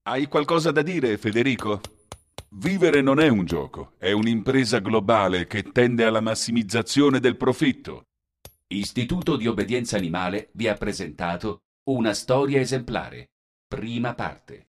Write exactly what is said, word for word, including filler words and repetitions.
Hai qualcosa da dire, Federico? Vivere non è un gioco, è un'impresa globale che tende alla massimizzazione del profitto. Istituto di Obbedienza Animale vi ha presentato Una storia esemplare. Prima parte.